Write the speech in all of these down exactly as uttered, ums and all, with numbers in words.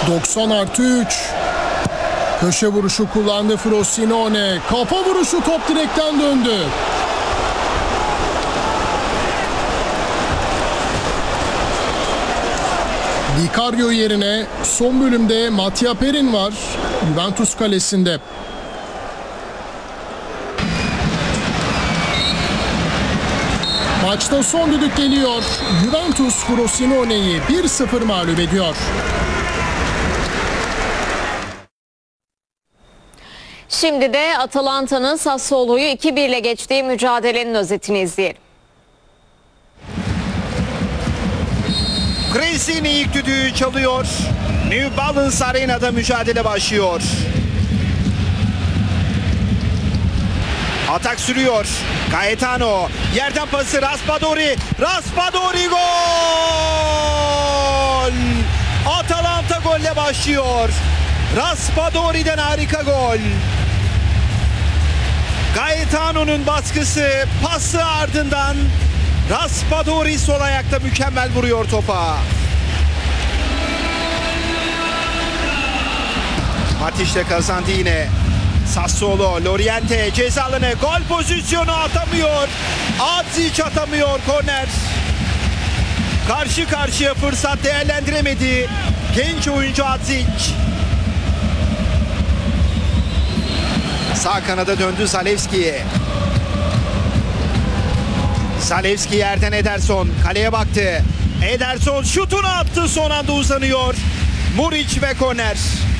doksan artı üç. Köşe vuruşu kullandı Frosinone. Kafa vuruşu, top direkten döndü. Vicario yerine son bölümde Mattia Perin var. Juventus kalesinde. Maçta son düdük geliyor. Juventus Frosinone'yi bir sıfır mağlup ediyor. Şimdi de Atalanta'nın Sassuolo'yu iki bir ile geçtiği mücadelenin özetini izleyelim. Cresini ilk düdüğü çalıyor. New Balance Arena'da mücadele başlıyor. Atak sürüyor. Gaetano. Yerden pası Raspadori. Raspadori gol! Atalanta golle başlıyor. Raspadori'den harika gol. Gaetano'nun baskısı, pası ardından Raspadori sol ayakta mükemmel vuruyor topa. Matiş'le kazandı yine. Sassuolo, Loriente ceza alanı, gol pozisyonu atamıyor. Adzic atamıyor, korner. Karşı karşıya fırsat değerlendiremedi genç oyuncu Adzic. Sağ kanada döndü Zalewski'ye. Zalewski yerden Ederson, kaleye baktı. Ederson şutunu attı, son anda uzanıyor. Muric ve korner.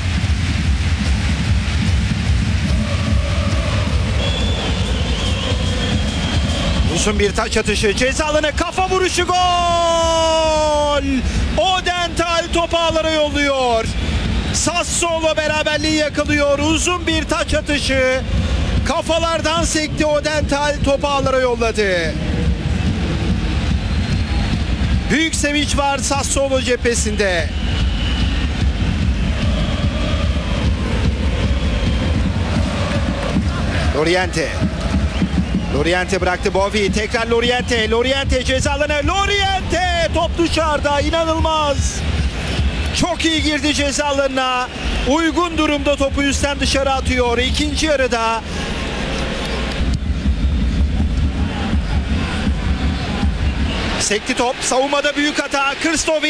Uzun bir taç atışı, ceza alanı, kafa vuruşu, gol! Odental topu ağlara yolluyor. Sassuolo beraberliği yakalıyor. Uzun bir taç atışı, kafalardan sekti, Odental topu ağlara yolladı. Büyük sevinç var Sassuolo cephesinde. Loriente. Loriente bıraktı Bovi. Tekrar Loriente. Loriente ceza alanı. Loriente top dışarıda. İnanılmaz. Çok iyi girdi ceza alanına. Uygun durumda topu üstten dışarı atıyor. İkinci yarıda sekti top. Savunmada büyük hata. Krstovic.